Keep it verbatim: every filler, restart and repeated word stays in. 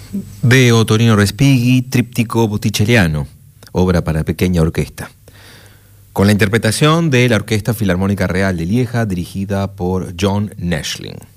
de Ottonino Respighi, Tríptico Botticelliano, obra para pequeña orquesta, con la interpretación de la Orquesta Filarmónica Real de Lieja, dirigida por John Neschling.